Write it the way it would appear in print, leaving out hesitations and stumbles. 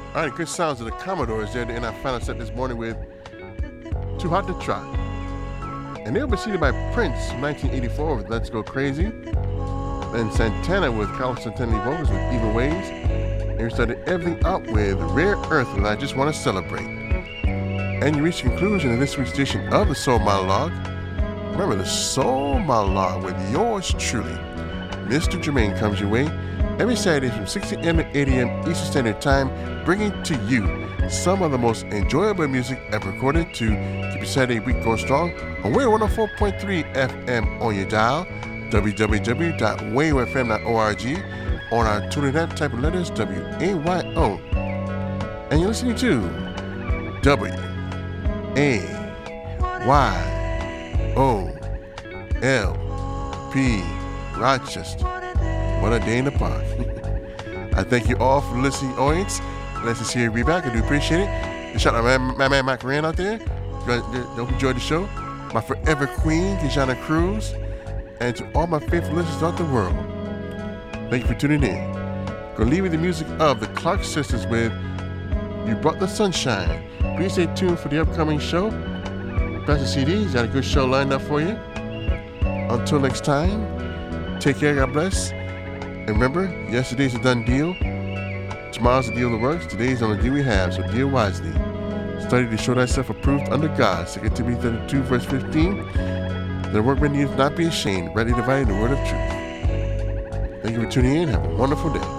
All right, good sounds of the Commodores there to end our final set this morning with Too Hot to Try. And they were preceded by Prince from 1984 with Let's Go Crazy. Then Santana with Carlos Santana vocals with Even Ways. And we started everything out with Rare Earth with I Just Want to Celebrate. And you reach the conclusion of this week's edition of the Soul Monologue. Remember, the Soul Monologue with yours truly, Mr. Jermaine, comes your way every Saturday from 6 a.m. to 8 a.m. Eastern Standard Time, bringing to you some of the most enjoyable music ever recorded to keep your Saturday week going strong on Wave 104.3 FM on your dial, www.wavefm.org, on our TuneIn app, type of letters WAYO. And you're listening to WAYOLP Rochester. What a day in the park. I thank you all for listening, audience. Nice to see you be back. I do appreciate it. And shout out to my man Mac Rand out there. Hope you enjoyed the show. My forever queen, Kijana Cruz. And to all my faithful listeners throughout the world, thank you for tuning in. Gonna leave you the music of the Clark Sisters with You Brought the Sunshine. Please stay tuned for the upcoming show. Pastor CD's got a good show lined up for you. Until next time, take care, God bless. And remember, yesterday's a done deal. Tomorrow's the deal that works. Today's on the deal we have, so deal wisely. Study to show thyself approved under God. 2 Timothy 32, verse 15. The workman needs not be ashamed, rightly dividing the word of truth. Thank you for tuning in. Have a wonderful day.